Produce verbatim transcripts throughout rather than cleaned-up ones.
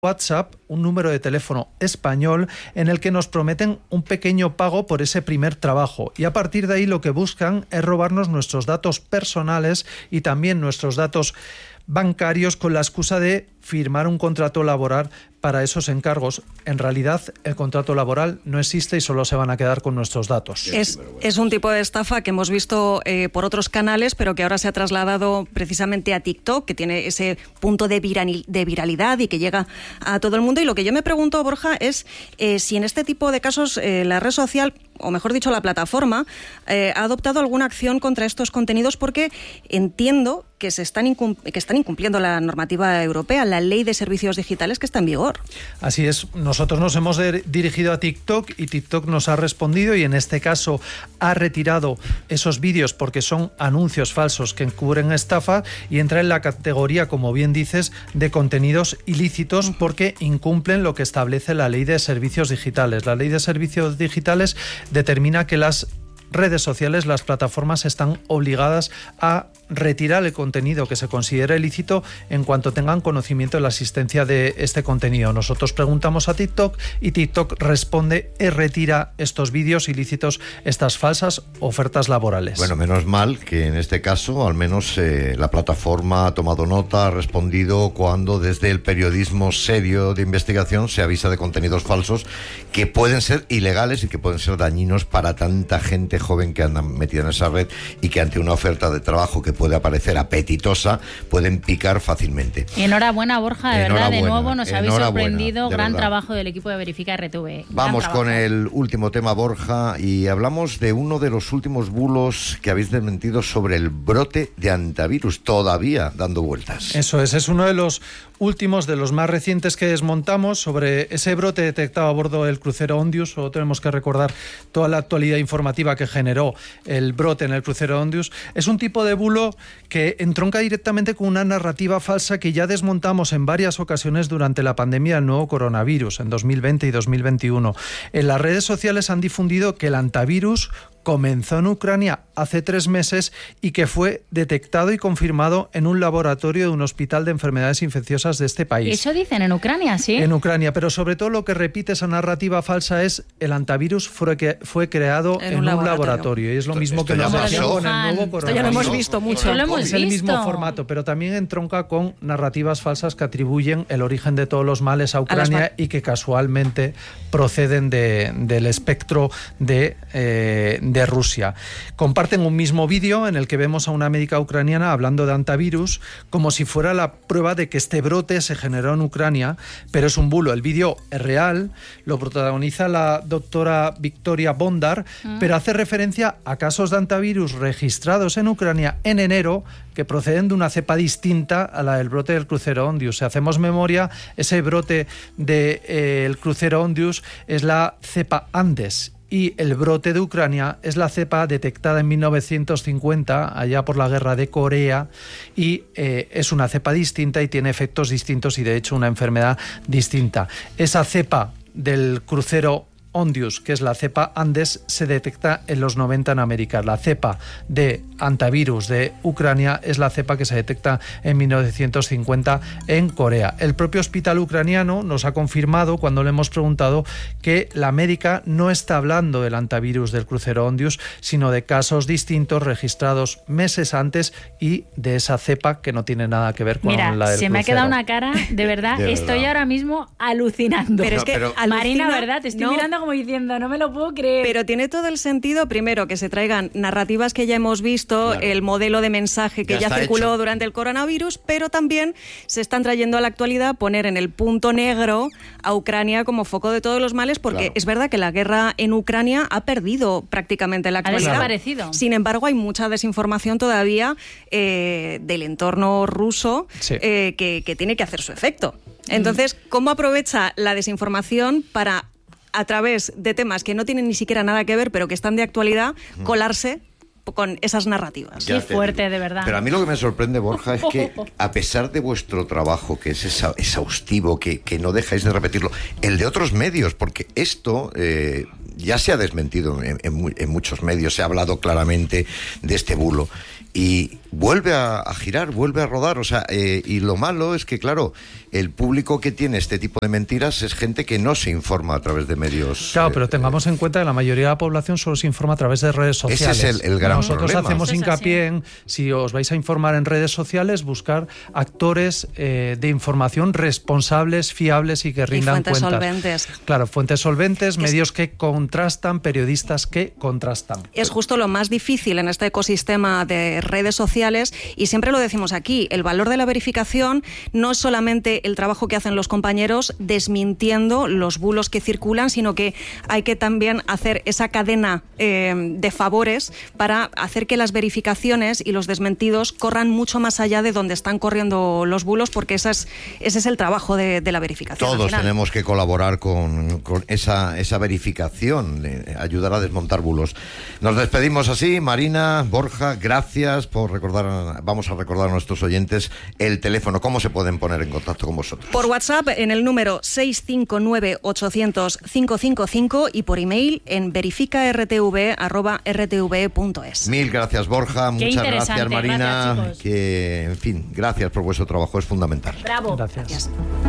WhatsApp, un número de teléfono español en el que nos prometen un pequeño pago por ese primer trabajo, y a partir de ahí lo que buscan es robarnos nuestros datos personales y también nuestros datos bancarios con la excusa de firmar un contrato laboral para esos encargos. En realidad, el contrato laboral no existe y solo se van a quedar con nuestros datos. Es, es un tipo de estafa que hemos visto eh, por otros canales, pero que ahora se ha trasladado precisamente a TikTok, que tiene ese punto de, viral, de viralidad y que llega a todo el mundo. Y lo que yo me pregunto, Borja, es eh, si en este tipo de casos eh, la red social, o mejor dicho, la plataforma, eh, ha adoptado alguna acción contra estos contenidos, porque entiendo que se están, incum- que están incumpliendo la normativa europea, la ley de servicios digitales que está en vigor. Así es, nosotros nos hemos de- dirigido a TikTok y TikTok nos ha respondido, y en este caso ha retirado esos vídeos porque son anuncios falsos que encubren estafa y entra en la categoría, como bien dices, de contenidos ilícitos porque incumplen lo que establece la ley de servicios digitales. La ley de servicios digitales determina que las redes sociales, las plataformas, están obligadas a retirar el contenido que se considera ilícito en cuanto tengan conocimiento de la existencia de este contenido. Nosotros preguntamos a TikTok y TikTok responde y retira estos vídeos ilícitos, estas falsas ofertas laborales. Bueno, menos mal que en este caso al menos eh, la plataforma ha tomado nota, ha respondido cuando desde el periodismo serio de investigación se avisa de contenidos falsos que pueden ser ilegales y que pueden ser dañinos para tanta gente joven que anda metida en esa red y que ante una oferta de trabajo que puede aparecer apetitosa pueden picar fácilmente. Enhorabuena, Borja, de verdad, de nuevo nos habéis sorprendido. Gran verdad. trabajo del equipo de Verifica R T V. Vamos con el último tema, Borja, y hablamos de uno de los últimos bulos que habéis desmentido sobre el brote de antivirus, todavía dando vueltas. Eso es, es uno de los últimos, de los más recientes que desmontamos sobre ese brote detectado a bordo del crucero Ondius. Solo tenemos que recordar toda la actualidad informativa que generó el brote en el crucero Ondius. Es un tipo de bulo que entronca directamente con una narrativa falsa que ya desmontamos en varias ocasiones durante la pandemia del nuevo coronavirus, en dos mil veinte y dos mil veintiuno. En las redes sociales han difundido que el antivirus comenzó en Ucrania hace tres meses y que fue detectado y confirmado en un laboratorio de un hospital de enfermedades infecciosas de este país. Eso dicen en Ucrania, ¿sí? En Ucrania, pero sobre todo lo que repite esa narrativa falsa es el antivirus fue, que fue creado en, en un, un laboratorio. laboratorio y es lo mismo esto que nos pasó con el nuevo coronavirus. Esto ya lo hemos visto mucho. Esto lo hemos es visto. el mismo formato, pero también entronca con narrativas falsas que atribuyen el origen de todos los males a Ucrania a y que casualmente proceden de, del espectro de, eh, de Rusia. Comparten un mismo vídeo en el que vemos a una médica ucraniana hablando de antivirus como si fuera la prueba de que este brote se generó en Ucrania, pero es un bulo. El vídeo es real, lo protagoniza la doctora Victoria Bondar, mm. pero hace referencia a casos de antivirus registrados en Ucrania en enero que proceden de una cepa distinta a la del brote del crucero Ondius. Si hacemos memoria, ese brote del eh, crucero Ondius es la cepa Andes, y el brote de Ucrania es la cepa detectada en mil novecientos cincuenta, allá por la guerra de Corea, y eh, es una cepa distinta y tiene efectos distintos y de hecho una enfermedad distinta. Esa cepa del crucero Ondius, que es la cepa Andes, se detecta en los noventa en América. La cepa de antivirus de Ucrania es la cepa que se detecta en mil novecientos cincuenta en Corea. El propio hospital ucraniano nos ha confirmado, cuando le hemos preguntado, que la médica no está hablando del antivirus del crucero Ondius, sino de casos distintos registrados meses antes y de esa cepa que no tiene nada que ver con Mira, la del se crucero. me ha quedado una cara, de verdad, de estoy verdad. ahora mismo alucinando. Pero es que, pero, Marina, alucina, ¿verdad? Te estoy no, mirando como diciendo, no me lo puedo creer. Pero tiene todo el sentido, primero, que se traigan narrativas que ya hemos visto, claro. el modelo de mensaje que Ya ya, está circuló hecho. durante el coronavirus, pero también se están trayendo a la actualidad poner en el punto negro a Ucrania como foco de todos los males, porque Claro. es verdad que la guerra en Ucrania ha perdido prácticamente la Ha actualidad. desaparecido. Sin embargo, hay mucha desinformación todavía eh, del entorno ruso Sí. eh, que, que tiene que hacer su efecto. Entonces, ¿cómo aprovecha la desinformación para, a través de temas que no tienen ni siquiera nada que ver, pero que están de actualidad, colarse con esas narrativas? Ya Qué te fuerte, digo. de verdad. Pero a mí lo que me sorprende, Borja, es que a pesar de vuestro trabajo, que es esa, exhaustivo, que, que no dejáis de repetirlo, el de otros medios, porque esto eh, ya se ha desmentido en, en, en muchos medios, se ha hablado claramente de este bulo. y vuelve a, a girar, vuelve a rodar, o sea, eh, y lo malo es que, claro, el público que tiene este tipo de mentiras es gente que no se informa a través de medios. Claro, eh, pero tengamos en cuenta que la mayoría de la población solo se informa a través de redes sociales. Ese es el, el gran Nosotros problema. hacemos hincapié en, si os vais a informar en redes sociales, buscar actores eh, de información responsables, fiables y que rindan y fuentes cuentas. solventes. Claro, fuentes solventes, Es, medios que contrastan, periodistas que contrastan. Es justo lo más difícil en este ecosistema de redes sociales, y siempre lo decimos aquí, el valor de la verificación no es solamente el trabajo que hacen los compañeros desmintiendo los bulos que circulan, sino que hay que también hacer esa cadena eh, de favores para hacer que las verificaciones y los desmentidos corran mucho más allá de donde están corriendo los bulos, porque esa es, ese es el trabajo de, de la verificación. Todos tenemos que colaborar con, con esa, esa verificación, de ayudar a desmontar bulos. Nos despedimos así. Marina, Borja, gracias por recordar, vamos a recordar a nuestros oyentes el teléfono. ¿Cómo se pueden poner en contacto con vosotros? Por WhatsApp en el número seis cinco nueve ocho cero cero cinco cinco cinco y por email en verifica r t v arroba r t v punto es. Mil gracias, Borja. Qué Muchas gracias, Marina. Gracias, que, en fin, gracias por vuestro trabajo, es fundamental. Bravo. Gracias. Gracias.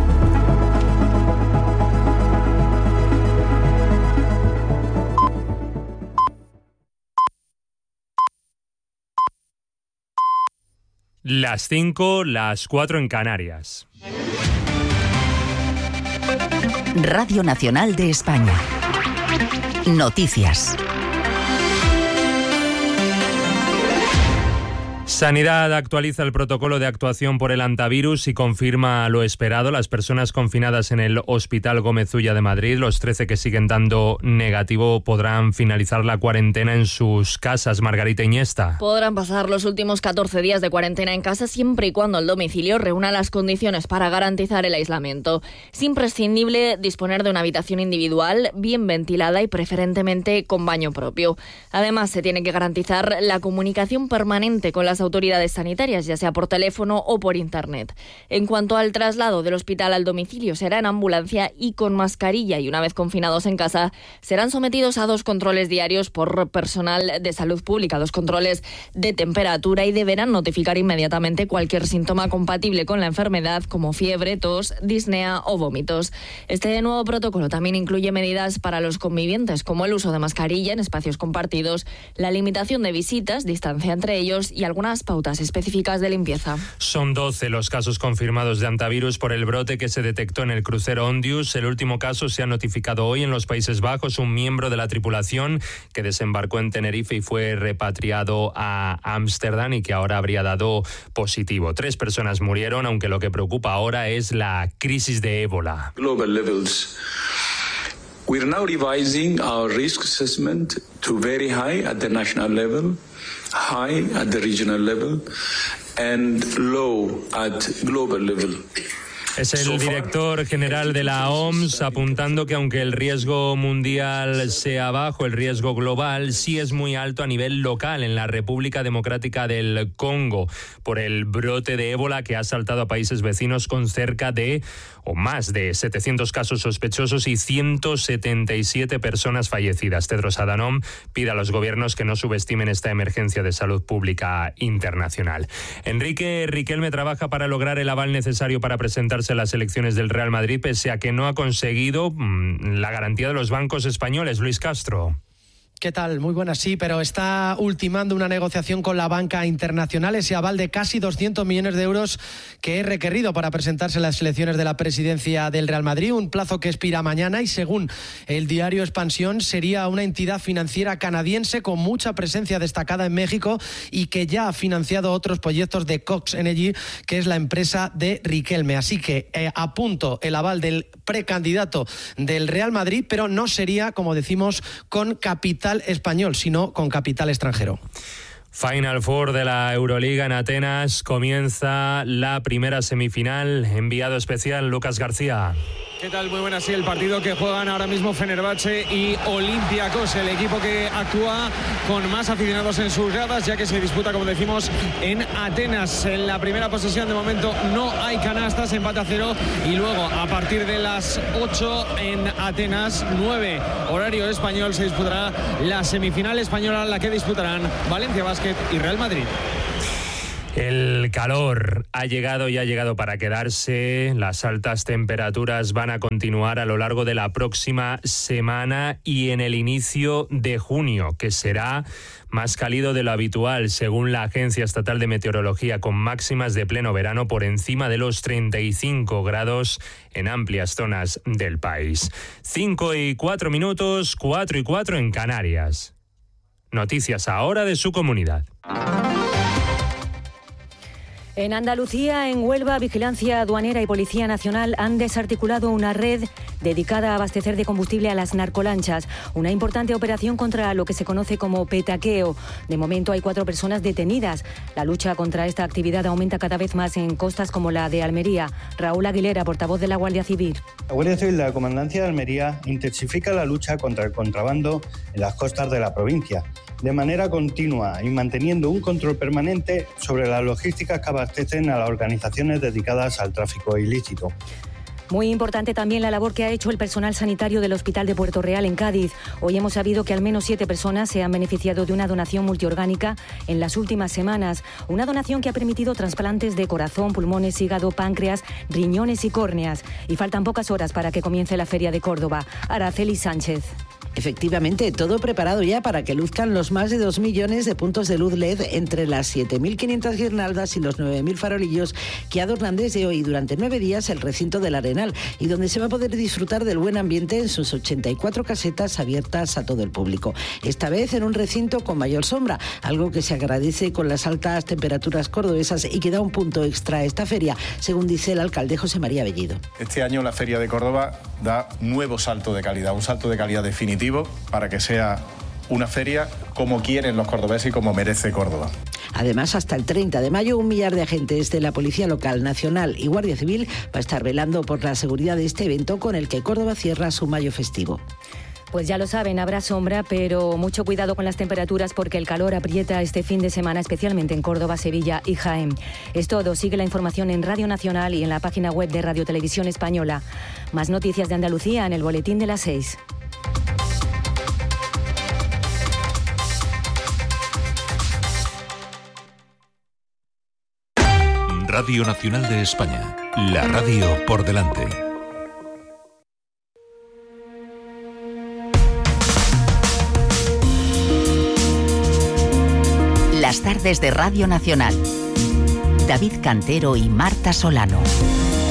Las cinco, las cuatro en Canarias. Radio Nacional de España. Noticias. Sanidad actualiza el protocolo de actuación por el hantavirus y confirma lo esperado. Las personas confinadas en el Hospital Gómez Ulla de Madrid, los trece que siguen dando negativo, podrán finalizar la cuarentena en sus casas. Margarita Iniesta. Podrán pasar los últimos catorce días de cuarentena en casa siempre y cuando el domicilio reúna las condiciones para garantizar el aislamiento. Es imprescindible disponer de una habitación individual, bien ventilada y preferentemente con baño propio. Además, se tiene que garantizar la comunicación permanente con las autoridades sanitarias, ya sea por teléfono o por internet. En cuanto al traslado del hospital al domicilio, será en ambulancia y con mascarilla, y una vez confinados en casa, serán sometidos a dos controles diarios por personal de salud pública, dos controles de temperatura, y deberán notificar inmediatamente cualquier síntoma compatible con la enfermedad, como fiebre, tos, disnea o vómitos. Este nuevo protocolo también incluye medidas para los convivientes, como el uso de mascarilla en espacios compartidos, la limitación de visitas, distancia entre ellos y algunas pautas específicas de limpieza. Son doce los casos confirmados de hantavirus por el brote que se detectó en el crucero Ondius. El último caso se ha notificado hoy en los Países Bajos. Un miembro de la tripulación que desembarcó en Tenerife y fue repatriado a Ámsterdam y que ahora habría dado positivo. Tres personas murieron, aunque lo que preocupa ahora es la crisis de ébola. Global levels. We're now revising our risk assessment to very high at the national level, high at the regional level, and low at global level. Es el director general de la O M S apuntando que aunque el riesgo mundial sea bajo, el riesgo global sí es muy alto a nivel local en la República Democrática del Congo por el brote de ébola que ha asaltado a países vecinos con cerca de o más de setecientos casos sospechosos y ciento setenta y siete personas fallecidas. Tedros Adhanom pide a los gobiernos que no subestimen esta emergencia de salud pública internacional. Enrique Riquelme trabaja para lograr el aval necesario para presentarse a las elecciones del Real Madrid, pese a que no ha conseguido mmm, la garantía de los bancos españoles. Luis Castro. ¿Qué tal? Muy buenas, sí, pero está ultimando una negociación con la banca internacional, ese aval de casi doscientos millones de euros que es requerido para presentarse en las elecciones de la presidencia del Real Madrid, un plazo que expira mañana y según el diario Expansión sería una entidad financiera canadiense con mucha presencia destacada en México y que ya ha financiado otros proyectos de Cox Energy, que es la empresa de Riquelme. Así que eh, a punto el aval del precandidato del Real Madrid, pero no sería, como decimos, con capital español, sino con capital extranjero. Final Four de la Euroliga en Atenas. Comienza la primera semifinal. Enviado especial Lucas García. ¿Qué tal? Muy buenas. Sí, el partido que juegan ahora mismo Fenerbahce y Olympiacos, el equipo que actúa con más aficionados en sus gradas, ya que se disputa, como decimos, en Atenas. En la primera posesión de momento no hay canastas, empate a cero, y luego a partir de las ocho en Atenas, nueve horario español, se disputará la semifinal española, la que disputarán Valencia Basket y Real Madrid. El calor ha llegado y ha llegado para quedarse. Las altas temperaturas van a continuar a lo largo de la próxima semana y en el inicio de junio, que será más cálido de lo habitual, según la Agencia Estatal de Meteorología, con máximas de pleno verano por encima de los treinta y cinco grados en amplias zonas del país. Cinco y cuatro minutos, cuatro y cuatro en Canarias. Noticias ahora de su comunidad. En Andalucía, en Huelva, Vigilancia Aduanera y Policía Nacional han desarticulado una red dedicada a abastecer de combustible a las narcolanchas. Una importante operación contra lo que se conoce como petaqueo. De momento hay cuatro personas detenidas. La lucha contra esta actividad aumenta cada vez más en costas como la de Almería. Raúl Aguilera, portavoz de la Guardia Civil. La Guardia Civil de la Comandancia de Almería intensifica la lucha contra el contrabando en las costas de la provincia, de manera continua y manteniendo un control permanente sobre las logísticas que abastecen a las organizaciones dedicadas al tráfico ilícito. Muy importante también la labor que ha hecho el personal sanitario del Hospital de Puerto Real en Cádiz. Hoy hemos sabido que al menos siete personas se han beneficiado de una donación multiorgánica en las últimas semanas. Una donación que ha permitido trasplantes de corazón, pulmones, hígado, páncreas, riñones y córneas. Y faltan pocas horas para que comience la Feria de Córdoba. Araceli Sánchez. Efectivamente, todo preparado ya para que luzcan los más de dos millones de puntos de luz L E D entre las siete mil quinientas guirnaldas y los nueve mil farolillos que adornan desde hoy durante nueve días el recinto del Arenal y donde se va a poder disfrutar del buen ambiente en sus ochenta y cuatro casetas abiertas a todo el público. Esta vez en un recinto con mayor sombra, algo que se agradece con las altas temperaturas cordobesas y que da un punto extra a esta feria, según dice el alcalde José María Bellido. Este año la Feria de Córdoba da nuevo salto de calidad, un salto de calidad definitivo para que sea una feria como quieren los cordobeses y como merece Córdoba. Además, hasta el treinta de mayo, un millar de agentes de la Policía Local, Nacional y Guardia Civil va a estar velando por la seguridad de este evento con el que Córdoba cierra su mayo festivo. Pues ya lo saben, habrá sombra, pero mucho cuidado con las temperaturas porque el calor aprieta este fin de semana, especialmente en Córdoba, Sevilla y Jaén. Es todo. Sigue la información en Radio Nacional y en la página web de Radio Televisión Española. Más noticias de Andalucía en el boletín de las seis. Radio Nacional de España, la radio por delante. Las tardes de Radio Nacional. David Cantero y Marta Solano.